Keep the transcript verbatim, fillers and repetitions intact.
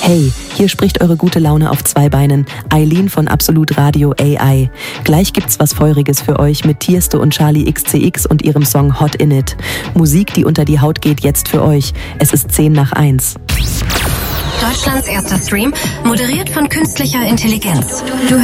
Hey, hier spricht eure gute Laune auf zwei Beinen, Eileen von Absolut Radio A I. Gleich gibt's was Feuriges für euch mit Tiesto und Charlie X C X und ihrem Song Hot In It. Musik, die unter die Haut geht, jetzt für euch. Es ist zehn nach eins. Deutschlands erster Stream, moderiert von künstlicher Intelligenz. Du